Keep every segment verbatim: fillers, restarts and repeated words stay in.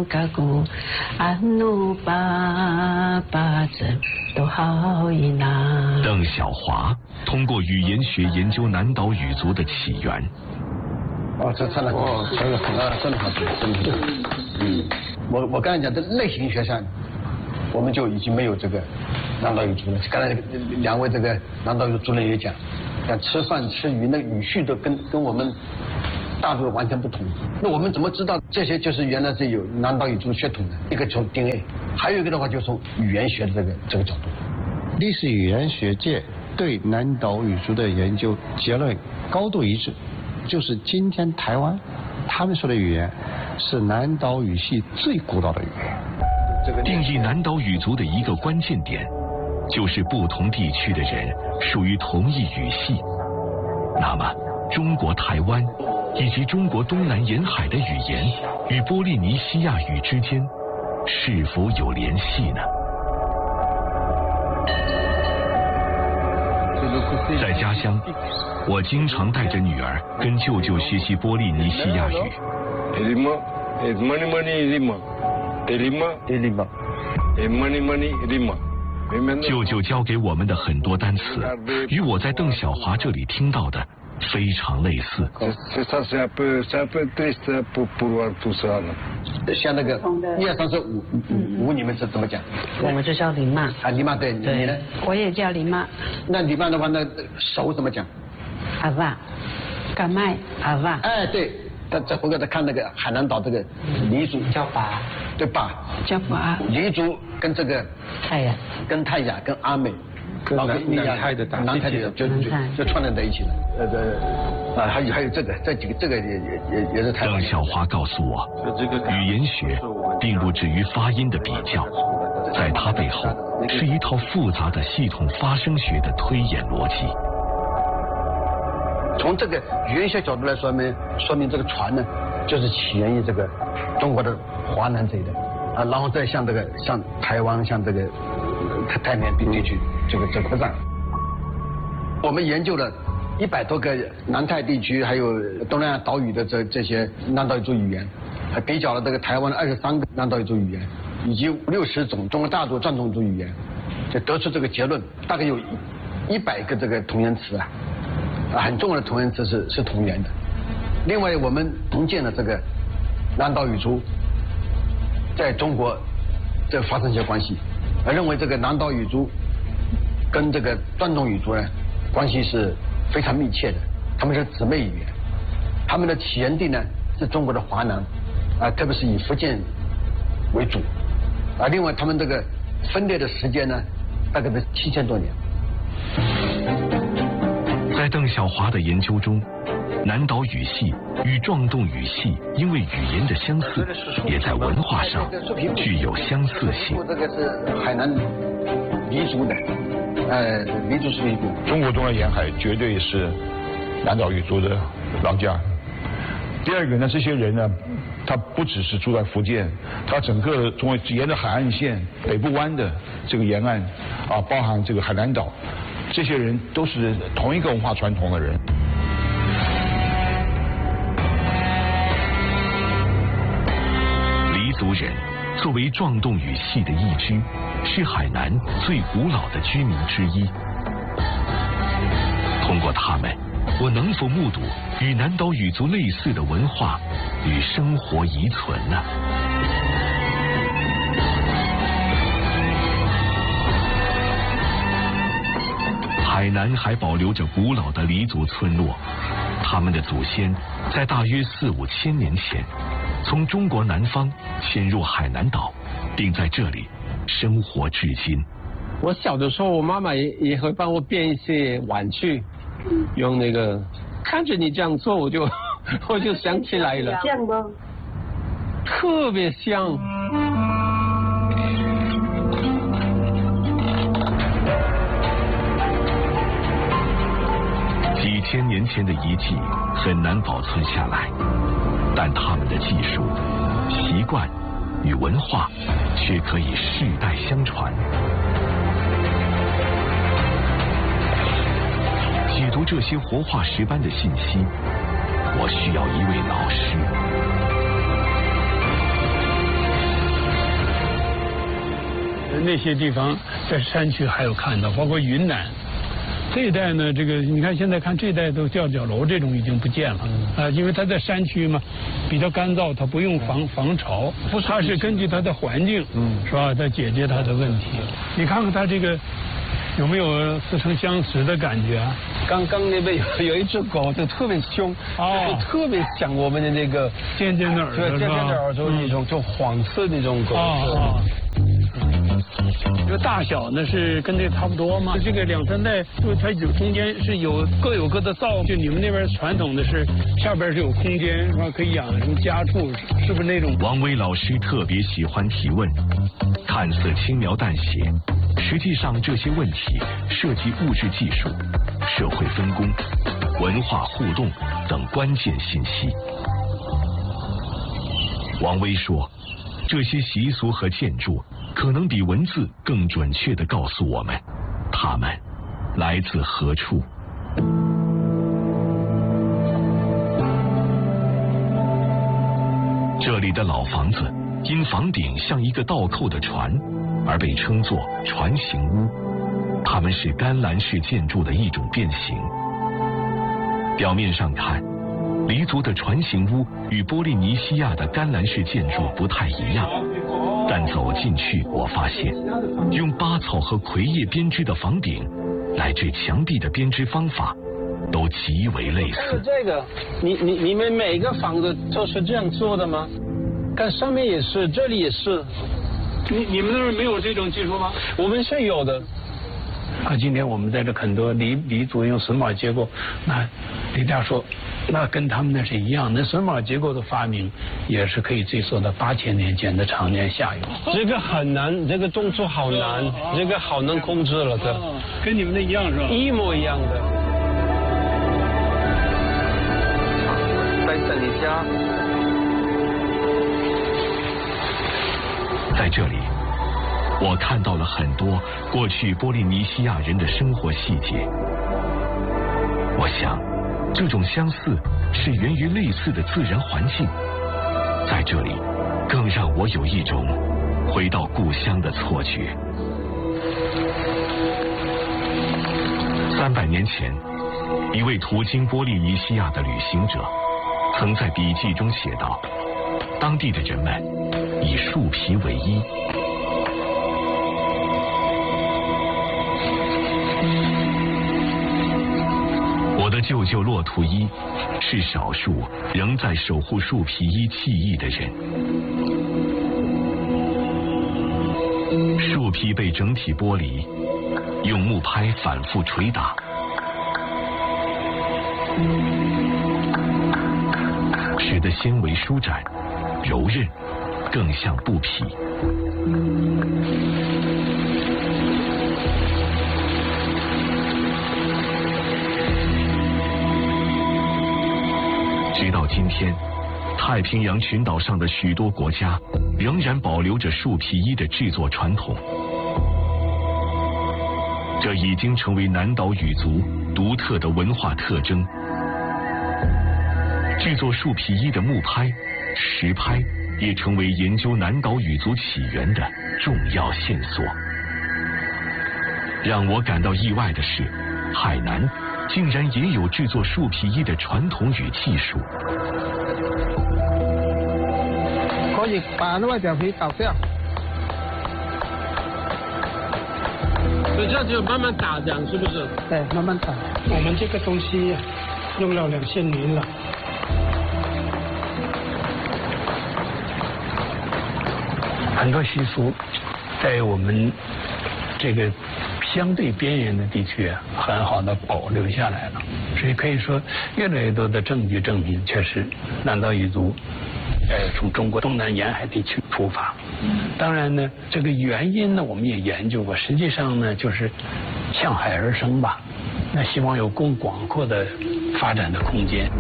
嘎古阿努巴巴子都好伊那。 邓小华通过语言学研究南岛语族的起源。 哦，这唱的哦，唱的很啊，真的好听，真的好。嗯，我我刚才讲的类型学上，我们就已经没有这个南岛语族了。刚才两位这个南岛语族人也讲，像吃饭吃鱼，那语序都跟跟我们大陆完全不同。那我们怎么知道这些就是原来是有南岛语族血统的？一个从 D N A， 还有一个的话就从语言学的这个这个角度。 历史语言学界对南岛语族的研究结论高度一致。就是今天台湾他们说的语言是南岛语系最古老的语言。 定义南岛语族的一个关键点，就是不同地区的人属于同一语系。那么，中国台湾以及中国东南沿海的语言与波利尼西亚语之间是否有联系呢？在家乡，我经常带着女儿跟舅舅学习波利尼西亚语。舅舅教给我们的很多单词，与我在邓小华这里听到的非常类似。 像那个一二三四五五五，你们是怎么讲？ 我们就叫林妈。 啊，林妈对，你呢？ 我也叫林妈。 那林妈的话，那手怎么讲？ 阿爸，干麦阿爸。 哎，对，他这回头再看那个海南岛这个黎族叫爸， 对爸叫爸。 黎族跟这个泰雅， 跟泰雅跟阿美。 跟南南泰的大南泰的就就就串联在一起了。呃呃啊，还有还有这个这几个这个也也也也是台湾。 邓小华告诉我，语言学并不止于发音的比较，在它背后是一套复杂的系统发声学的推演逻辑。 从这个语言学角度来说明，说明这个船呢，就是起源于这个中国的华南这一带啊，然后再向这个像台湾，像这个太太平洋地区这个这扩散。我们研究了一百多个南太地区还有东南亚岛屿的这这些南岛语族语言，还比较了这个台湾的二十三个南岛语族语言，以及六十种中国大陆壮种族语言，就得出这个结论，大概有一百个这个同源词啊，啊很重要的同源词是是同源的。另外，我们重建了这个南岛语族在中国这发生一些关系，而认为这个南岛语族跟这个壮种语族呢关系是非常密切的，他们是姊妹语言，他们的起源地呢是中国的华南啊，特别是以福建为主啊。另外，他们这个分裂的时间呢，大概是七千多年。 在邓小华的研究中，南岛语系与壮动语系因为语言的相似，也在文化上具有相似性。 这个是海南黎族的，呃，黎族是一部。 中国东南沿海绝对是南岛语族的老家。第二个呢，这些人呢，他不只是住在福建，他整个中国沿着海岸线北部湾的这个沿岸啊，包含这个海南岛，这些人都是同一个文化传统的人。 黎族人作为壮动语系的一支，是海南最古老的居民之一。通过他们，我能否目睹与南岛语族类似的文化与生活遗存呢？海南还保留着古老的黎族村落，他们的祖先在大约四五千年前从中国南方迁入海南岛，并在这里生活至今。 我小的时候，我妈妈也也会帮我编一些玩具，用那个看着你这样做，我就我就想起来了， 像吗？ 特别像。 几千年前的遗迹很难保存下来，但他们的技术、习惯与文化却可以世代相传。解读这些活化石般的信息，我需要一位老师。 那些地方在山区还有看到，包括云南。这一带呢，这个你看现在看这一带都吊脚楼这种已经不见了啊，因为它在山区嘛，比较干燥，它不用防防潮，它是根据它的环境，嗯，是吧，在解决它的问题。你看看它这个有没有似曾相识的感觉啊？ 刚刚那边有有一只狗，就特别凶，哦，就特别像我们的那个尖尖的耳朵， 对，尖尖的耳朵那种，就黄色那种狗。 哦。这个大小呢是跟这差不多嘛？这个两三代，就它有中间是有各有各的灶，就你们那边传统的是下边是有空间是吧？可以养什么家畜，是不是那种？ 王威老师特别喜欢提问，看似轻描淡写，实际上这些问题涉及物质技术、社会分工、文化互动等关键信息。王威说，这些习俗和建筑可能比文字更准确地告诉我们，它们来自何处。这里的老房子因房顶像一个倒扣的船，而被称作船形屋。它们是甘蓝式建筑的一种变形。表面上看，黎族的船形屋与波利尼西亚的甘蓝式建筑不太一样，但走进去我发现，用芭草和葵叶编织的房顶乃至墙壁的编织方法都极为类似。 这个，你你你们每个房子都是这样做的吗？看上面也是，这里也是。 你你们那儿没有这种技术吗？ 我们是有的。 啊，今天我们在这很多黎黎族用榫卯结构，那李大说，那跟他们那是一样。那榫卯结构的发明也是可以追溯到八千年前的常年下游。 这个很难，这个动作好难，这个好难控制了的。 跟你们那一样是吧？ 一模一样的。在等一下。 在这里，我看到了很多过去波利尼西亚人的生活细节。我想，这种相似是源于类似的自然环境。在这里，更让我有一种回到故乡的错觉。三百年前，一位途经波利尼西亚的旅行者，曾在笔记中写道：当地的人们以树皮为衣。我的舅舅骆图伊是少数仍在守护树皮衣技艺的人。树皮被整体剥离，用木拍反复捶打，使得纤维舒展、柔韧，更像布匹。直到今天，太平洋群岛上的许多国家仍然保留着树皮衣的制作传统。这已经成为南岛语族独特的文化特征。制作树皮衣的木拍、石拍也成为研究南岛语族起源的重要线索。让我感到意外的是，海南竟然也有制作树皮衣的传统与技术。 可以把那个表皮倒掉。 所以这样就慢慢打，这样是不是？ 对，慢慢打。 我们这个东西用了两千年了。很多习俗在我们这个相对边缘的地区啊，很好的保留下来了。所以可以说，越来越多的证据证明，确实南岛语族呃从中国东南沿海地区出发。当然呢，这个原因呢，我们也研究过。实际上呢，就是向海而生吧。那希望有更广阔的发展的空间。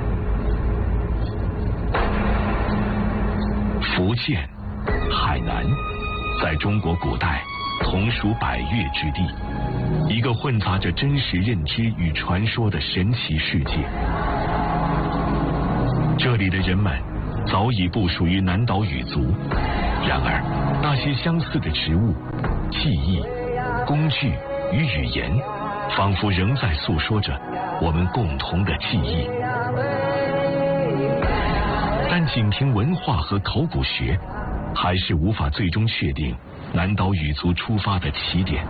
福建、海南，在中国古代同属百越之地，一个混杂着真实认知与传说的神奇世界。这里的人们早已不属于南岛语族，然而那些相似的植物记忆、工具与语言，仿佛仍在诉说着我们共同的记忆。但仅凭文化和考古学，还是无法最终确定南岛语族出发的起点。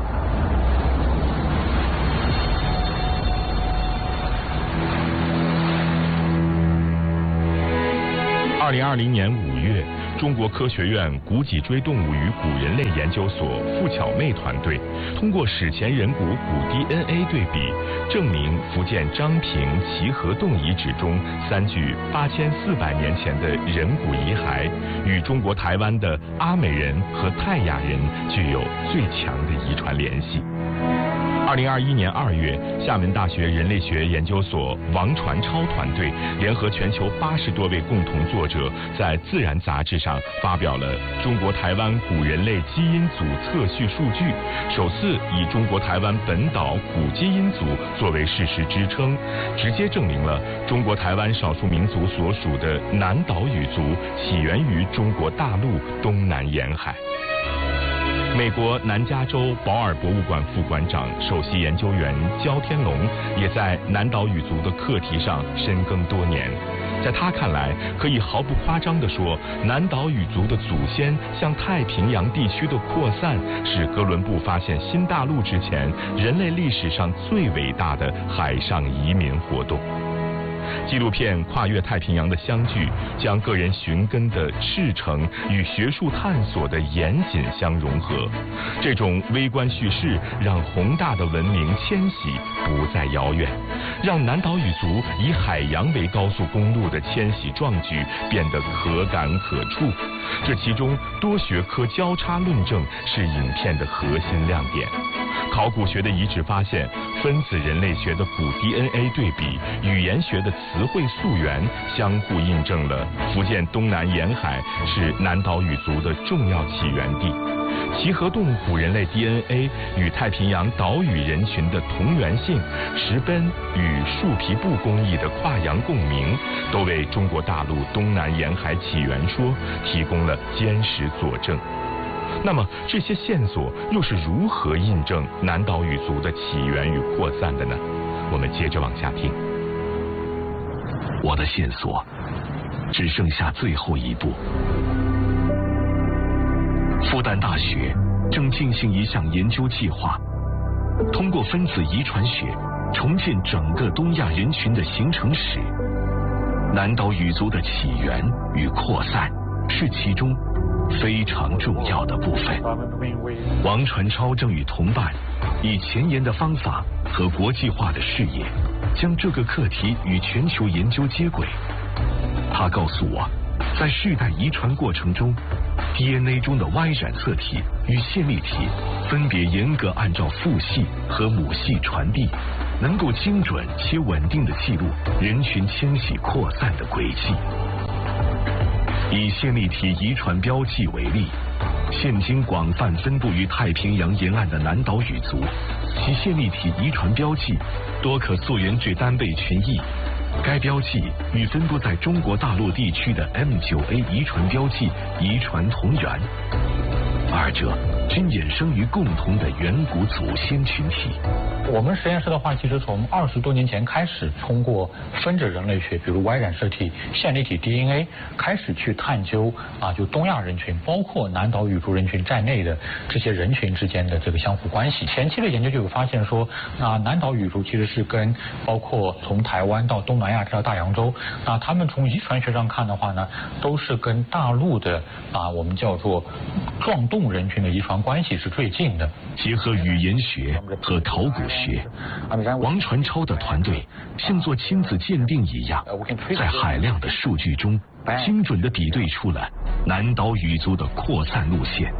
二零二零年五月，中国科学院古脊椎动物与古人类研究所傅巧妹团队通过史前人骨骨 D N A 对比，证明福建漳平齐河洞遗址中三具八千四百年前的人骨遗骸与中国台湾的阿美人和泰雅人具有最强的遗传联系。二零二一年二月，厦门大学人类学研究所王传超团队联合全球八十多位共同作者，在《自然》杂志上发表了中国台湾古人类基因组测序数据，首次以中国台湾本岛古基因组作为事实支撑，直接证明了中国台湾少数民族所属的南岛语族起源于中国大陆东南沿海。美国南加州保尔博物馆副馆长、首席研究员焦天龙也在南岛语族的课题上深耕多年。在他看来，可以毫不夸张地说，南岛语族的祖先向太平洋地区的扩散，是哥伦布发现新大陆之前，人类历史上最伟大的海上移民活动。纪录片《跨越太平洋的相聚》将个人寻根的赤诚与学术探索的严谨相融合，这种微观叙事让宏大的文明迁徙不再遥远，让南岛语族以海洋为高速公路的迁徙壮举变得可感可触。这其中多学科交叉论证是影片的核心亮点。考古学的遗址发现，分子人类学的古 D N A 对比，语言学的词汇溯源，相互印证了福建东南沿海是南岛语族的重要起源地。齐河洞古人类 D N A 与太平洋岛屿人群的同源性，石奔与树皮布工艺的跨洋共鸣，都为中国大陆东南沿海起源说提供了坚实佐证。那么这些线索又是如何印证南岛语族的起源与扩散的呢？我们接着往下听。 我的线索只剩下最后一步。复旦大学正进行一项研究计划，通过分子遗传学重建整个东亚人群的形成史。南岛语族的起源与扩散是其中非常重要的部分。王传超正与同伴以前沿的方法和国际化的视野，将这个课题与全球研究接轨。他告诉我，在世代遗传过程中， D N A 中的 Y 染色体与线粒体分别严格按照父系和母系传递，能够精准且稳定地记录人群迁徙扩散的轨迹。以线粒体遗传标记为例，现今广泛分布于太平洋沿岸的南岛语族，其线粒体遗传标记多可溯源至单倍群异。该标记与分布在中国大陆地区的 M 九 A 遗传标记遗传同源，二者均衍生于共同的远古祖先群体。 我们实验室的话，其实从二十多年前开始，通过分子人类学，比如 Y 染色体、线粒体 D N A， 开始去探究啊，就东亚人群，包括南岛语族人群在内的这些人群之间的这个相互关系。前期的研究就有发现说，啊，南岛语族其实是跟包括从台湾到东南亚这条大洋洲，那他们从遗传学上看的话呢，都是跟大陆的啊我们叫做壮洞人群的遗传关系是最近的。 结合语言学和考古学，王传超的团队像做亲子鉴定一样，在海量的数据中精准地比对出了南岛语族的扩散路线。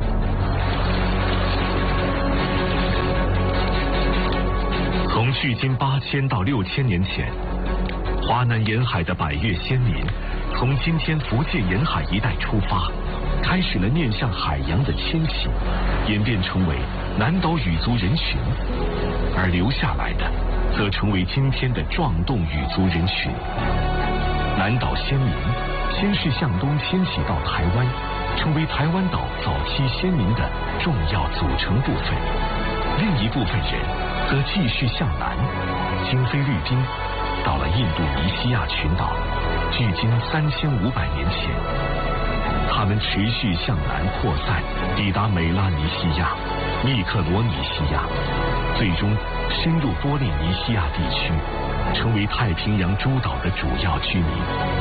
从距今八千到六千年前，华南沿海的百越先民从今天福建沿海一带出发，开始了面向海洋的迁徙，演变成为南岛语族人群，而留下来的则成为今天的壮洞语族人群。南岛先民先是向东迁徙到台湾， 成为台湾岛早期先民的重要组成部分。另一部分人则继续向南，经菲律宾，到了印度尼西亚群岛，距今三千五百年前。他们持续向南扩散，抵达美拉尼西亚、密克罗尼西亚，最终深入波利尼西亚地区，成为太平洋诸岛的主要居民。